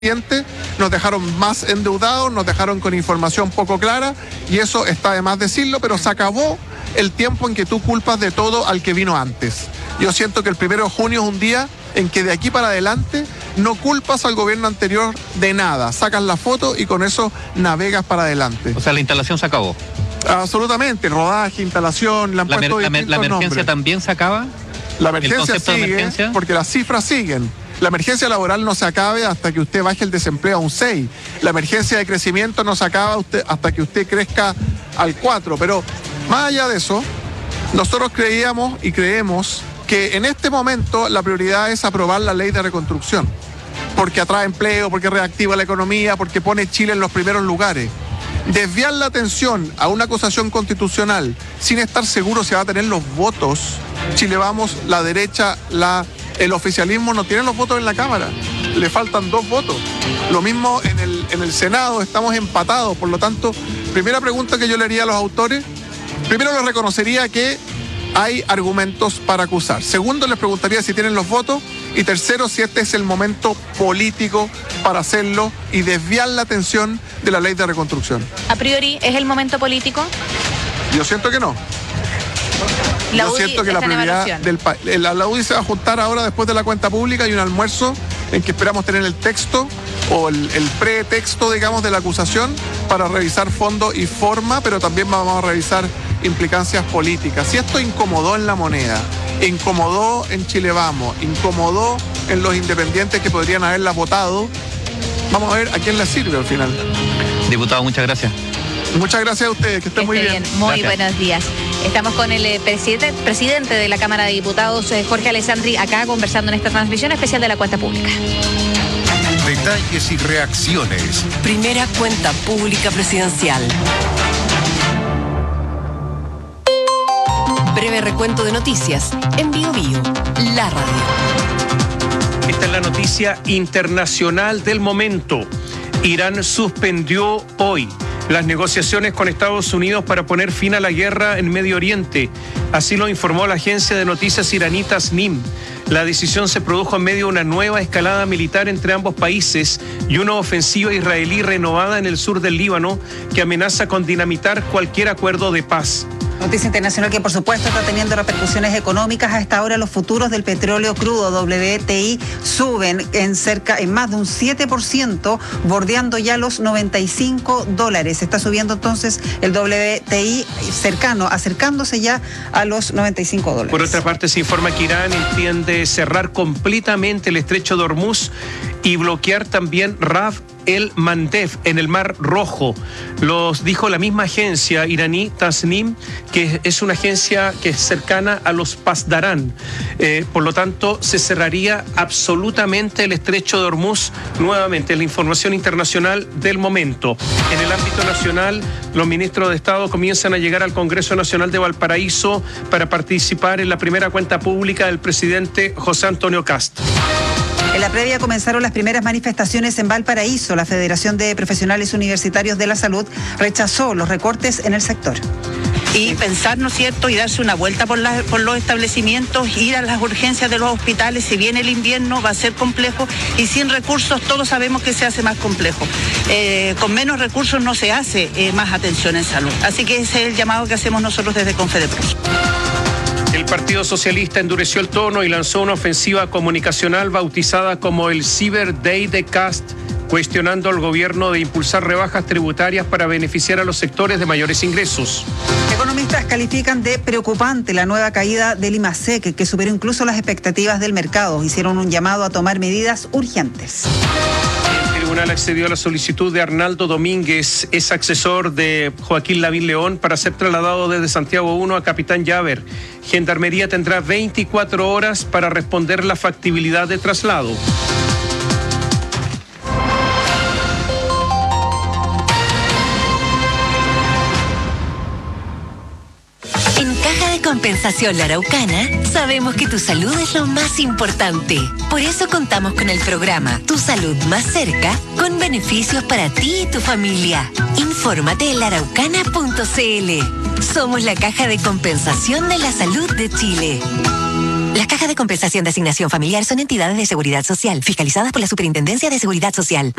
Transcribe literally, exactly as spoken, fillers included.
nos dejaron más endeudados, nos dejaron con información poco clara y eso está de más decirlo, pero se acabó el tiempo en que tú culpas de todo al que vino antes. Yo siento que el primero de junio es un día en que de aquí para adelante no culpas al gobierno anterior de nada, sacas la foto y con eso navegas para adelante. O sea, la instalación se acabó. Absolutamente, rodaje, instalación, le han la, puesto mer, la, distintos ¿La emergencia nombres. También se acaba? La emergencia ¿El concepto sigue, de emergencia? Porque las cifras siguen. La emergencia laboral no se acabe hasta que usted baje el desempleo a un seis. La emergencia de crecimiento no se acaba usted, hasta que usted crezca al cuatro. Pero más allá de eso, nosotros creíamos y creemos que en este momento la prioridad es aprobar la ley de reconstrucción. Porque atrae empleo, porque reactiva la economía, porque pone Chile en los primeros lugares. Desviar la atención a una acusación constitucional sin estar seguro si va a tener los votos. Chile Vamos, la derecha, la... el oficialismo no tiene los votos en la Cámara, le faltan dos votos. Lo mismo en el, en el Senado, estamos empatados, por lo tanto, primera pregunta que yo le haría a los autores, primero les reconocería que hay argumentos para acusar. Segundo, les preguntaría si tienen los votos. Y tercero, si este es el momento político para hacerlo y desviar la atención de la ley de reconstrucción. A priori, ¿es el momento político? Yo siento que no. La Yo U D I siento que la prioridad del país. La, la U D I se va a juntar ahora después de la cuenta pública y un almuerzo en que esperamos tener el texto o el, el pretexto, digamos, de la acusación para revisar fondo y forma, pero también vamos a revisar implicancias políticas. Si esto incomodó en La Moneda, incomodó en Chile Vamos, incomodó en los independientes que podrían haberla votado, vamos a ver a quién le sirve al final. Diputado, muchas gracias. Muchas gracias a ustedes, que estén muy bien. bien. Muy Gracias. buenos días. Estamos con el eh, presidente, presidente de la Cámara de Diputados, eh, Jorge Alessandri, acá conversando en esta transmisión especial de la cuenta pública. Detalles y reacciones. Primera cuenta pública presidencial. Breve recuento de noticias en Bio Bio, la radio. Esta es la noticia internacional del momento. Irán suspendió hoy las negociaciones con Estados Unidos para poner fin a la guerra en Medio Oriente. Así lo informó la agencia de noticias iraní Tasnim. La decisión se produjo en medio de una nueva escalada militar entre ambos países y una ofensiva israelí renovada en el sur del Líbano que amenaza con dinamitar cualquier acuerdo de paz. Noticia internacional que por supuesto está teniendo repercusiones económicas. A esta hora los futuros del petróleo crudo W T I suben en cerca en más de un siete por ciento, bordeando ya los noventa y cinco dólares. Está subiendo entonces el W T I cercano, acercándose ya a los noventa y cinco dólares. Por otra parte, se informa que Irán entiende cerrar completamente el estrecho de Hormuz y bloquear también Ras el Mandeb en el Mar Rojo. Los dijo la misma agencia iraní Tasnim, que es una agencia que es cercana a los Pasdarán. Eh, por lo tanto, se cerraría absolutamente el estrecho de Hormuz nuevamente. La información internacional del momento. En el ámbito nacional, los ministros de Estado comienzan a llegar al Congreso Nacional de Valparaíso para participar en la primera cuenta pública del presidente José Antonio Kast. En la previa comenzaron las primeras manifestaciones en Valparaíso. La Federación de Profesionales Universitarios de la Salud rechazó los recortes en el sector. Y pensar, ¿no es cierto?, y darse una vuelta por, la, por los establecimientos, ir a las urgencias de los hospitales. Si viene el invierno va a ser complejo y sin recursos todos sabemos que se hace más complejo. Eh, con menos recursos no se hace eh, más atención en salud. Así que ese es el llamado que hacemos nosotros desde Confedepros. El Partido Socialista endureció el tono y lanzó una ofensiva comunicacional bautizada como el Cyber Day de Kast, cuestionando al gobierno de impulsar rebajas tributarias para beneficiar a los sectores de mayores ingresos. Economistas califican de preocupante la nueva caída del IMASEC, que superó incluso las expectativas del mercado. Hicieron un llamado a tomar medidas urgentes. El tribunal accedió a la solicitud de Arnaldo Domínguez, ex asesor de Joaquín Lavín León, para ser trasladado desde Santiago uno a Capitán Llaver. Gendarmería tendrá veinticuatro horas para responder la factibilidad de traslado. En Caja de Compensación La Araucana, sabemos que tu salud es lo más importante. Por eso contamos con el programa Tu Salud Más Cerca, con beneficios para ti y tu familia. Infórmate en la araucana punto c l. Somos la Caja de Compensación de la Salud de Chile. Las cajas de compensación de asignación familiar son entidades de seguridad social, fiscalizadas por la Superintendencia de Seguridad Social.